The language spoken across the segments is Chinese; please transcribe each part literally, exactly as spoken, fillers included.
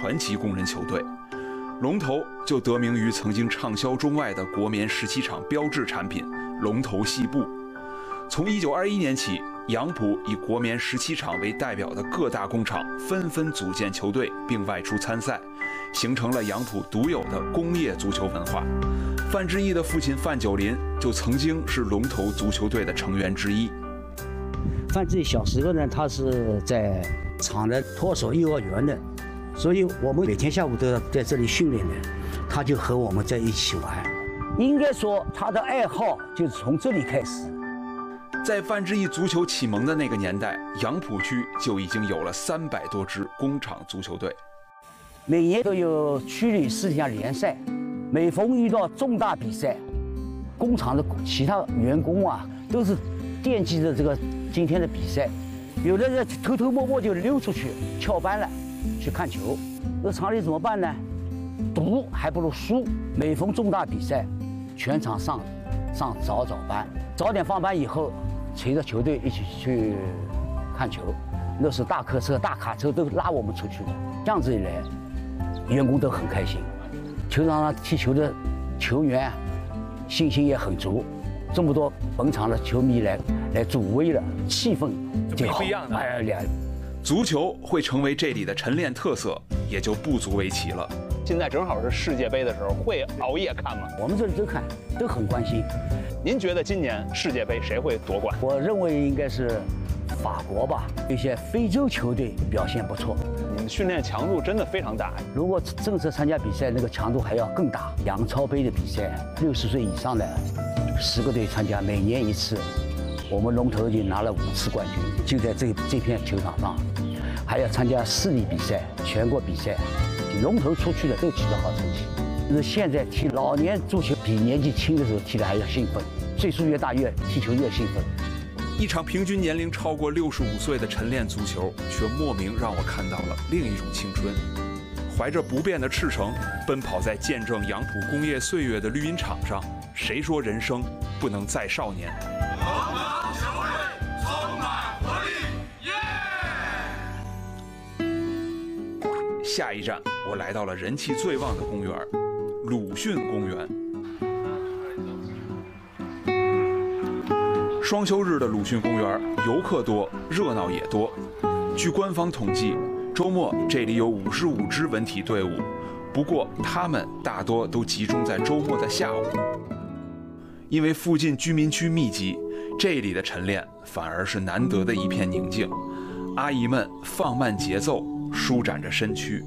传奇工人球队。龙头就得名于曾经畅销中外的国棉十七厂标志产品龙头细布。从一九二一年起，杨浦以国棉十七厂为代表的各大工厂纷纷组建球队并外出参赛，形成了杨浦独有的工业足球文化。范志毅的父亲范九龄就曾经是龙头足球队的成员之一。 范志毅小时候呢，他是在厂的托手幼儿园的，所以我们每天下午都要在这里训练的，他就和我们在一起玩。应该说，他的爱好就是从这里开始。 在范志毅足球启蒙的那个年代，杨浦区就已经有了三百多支工厂足球队。 每年都有区里四项联赛，每逢遇到重大比赛，工厂的其他员工啊都是惦记着这个今天的比赛，有的人偷偷摸摸就溜出去翘班了，去看球。那厂里怎么办呢？赌还不如输。每逢重大比赛，全场上上早早班，早点放班以后，随着球队一起去看球。那是大客车、大卡车都拉我们出去的。这样子一来，员工都很开心，球场上踢球的球员信心也很足。这么多本场的球迷来来助威了，气氛就不一样的。 哎，两足球会成为这里的晨练特色，也就不足为奇了。 现在正好是世界杯的时候，会熬夜看吗？ 我们这里都看，都很关心。 您觉得今年世界杯谁会夺冠？ 我认为应该是法国吧，一些非洲球队表现不错。 你们训练强度真的非常大。 如果正式参加比赛，那个强度还要更大。杨超杯的比赛，六十岁以上的十个队参加，每年一次。我们龙头已经拿了五次冠军，就在这这片球场上。还要参加市里比赛、全国比赛，龙头出去的都取得好成绩。就是现在踢老年足球比年纪轻的时候踢的还要兴奋，岁数越大越踢球越兴奋。 一场平均年龄超过六十五岁的晨练足球，却莫名让我看到了另一种青春。怀着不变的赤诚，奔跑在见证杨浦工业岁月的绿茵场上，谁说人生不能再少年？下一站，我来到了人气最旺的公园——鲁迅公园。双休日的鲁迅公园，游客多，热闹也多。据官方统计，周末这里有五十五支文体队伍，不过他们大多都集中在周末的下午。因为附近居民区密集，这里的晨练反而是难得的一片宁静。阿姨们放慢节奏，舒展着身躯。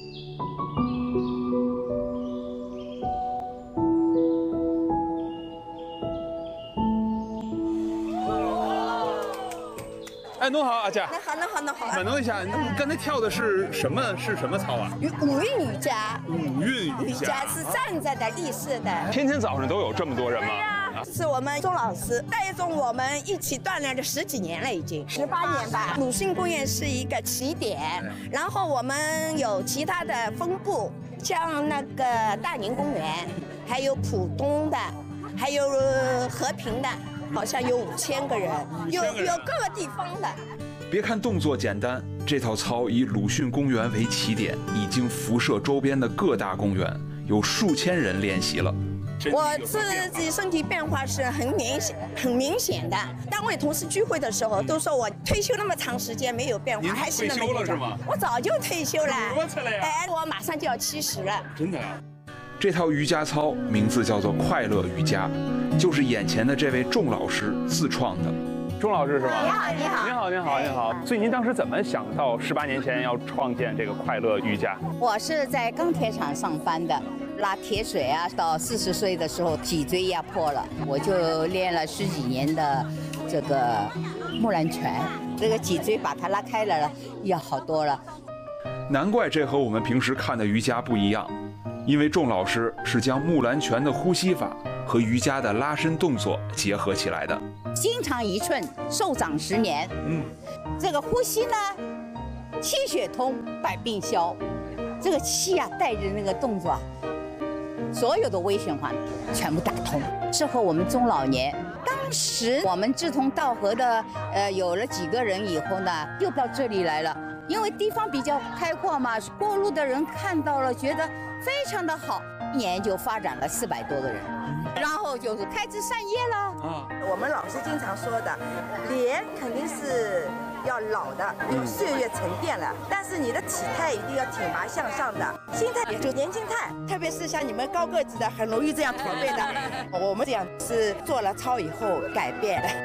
哎，侬好，阿姐。 那好，那好，那好。 满弄一下，你刚才跳的是什么？是什么操啊？ 五韵瑜伽。 五韵瑜瑜伽是站着的、立式的。 天天早上都有这么多人吗？ 是我们钟老师带动我们一起锻炼了十几年了，已经十八年吧。鲁迅公园是一个起点，然后我们有其他的分部，像那个大宁公园，还有浦东的，还有和平的，好像有五千个人，有有各个地方的。 别看动作简单，这套操以鲁迅公园为起点，已经辐射周边的各大公园，有数千人练习了。 我自己身体变化是很明显、很明显的。单位同事聚会的时候都说我退休那么长时间没有变化，还是那么退休了是吗？ 我早就退休了， 多次了呀！ 哎，我马上就要七十了。 真的呀？ 这套瑜伽操名字叫做快乐瑜伽，就是眼前的这位仲老师自创的。 钟老师是吗？ 你好，你好， 你好，你好，你好。所以您当时怎么想到十八年前要创建这个快乐瑜伽？ 我是在钢铁厂上班的。拉铁水啊，到四十岁的时候脊椎压迫了，我就练了十几年的这个木兰拳，这个脊椎把它拉开了，要好多了。 难怪这和我们平时看的瑜伽不一样，因为仲老师是将木兰拳的呼吸法和瑜伽的拉伸动作结合起来的。 心长一寸，寿长十年。嗯，这个呼吸呢，气血通，百病消。这个气啊，带着那个动作啊。所有的微循环全部打通，适合我们中老年。当时我们志同道合的，呃，有了几个人以后呢，又到这里来了。 因为地方比较开阔嘛，过路的人看到了，觉得非常的好，一年就发展了四百多个人，然后就是开枝散叶了。 啊，我们老师经常说的，脸肯定是要老的，因为岁月沉淀了，但是你的体态一定要挺拔向上的，心态也就年轻态，特别是像你们高个子的，很容易这样驼背的。我们这样是做了操以后改变的。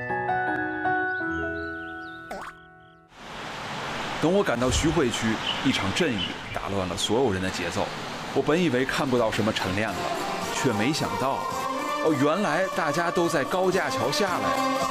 等我赶到徐汇区，一场阵雨打乱了所有人的节奏。我本以为看不到什么晨练了，却没想到，哦，原来大家都在高架桥下来。